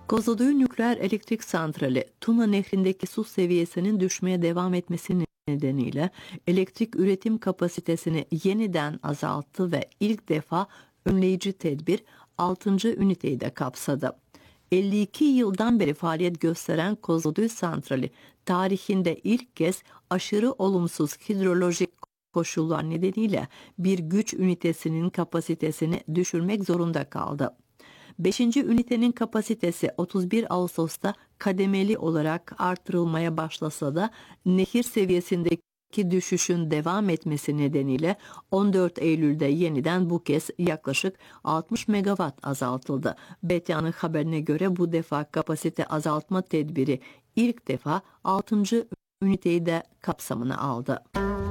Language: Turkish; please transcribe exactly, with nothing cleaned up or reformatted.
Kozloduy Nükleer Elektrik Santrali, Tuna Nehri'ndeki su seviyesinin düşmeye devam etmesi nedeniyle elektrik üretim kapasitesini yeniden azalttı ve ilk defa önleyici tedbir altıncı üniteyi de kapsadı. elli iki yıldan beri faaliyet gösteren Kozloduy Santrali, tarihinde ilk kez aşırı olumsuz hidrolojik koşullar nedeniyle bir güç ünitesinin kapasitesini düşürmek zorunda kaldı. beşinci ünitenin kapasitesi otuz bir Ağustos'ta kademeli olarak artırılmaya başlasa da nehir seviyesindeki düşüşün devam etmesi nedeniyle on dört Eylül'de yeniden bu kez yaklaşık altmış megawatt azaltıldı. B T A'nın haberine göre bu defa kapasite azaltma tedbiri ilk defa altıncı üniteyi de kapsamına aldı.